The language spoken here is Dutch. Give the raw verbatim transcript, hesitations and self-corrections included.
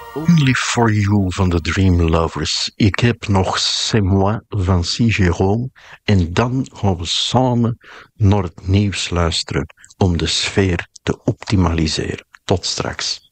Only for You van de Dream Lovers. Ik heb nog C'est Moi van C. Jérôme. En dan gaan we samen naar het nieuws luisteren om de sfeer te optimaliseren. Tot straks.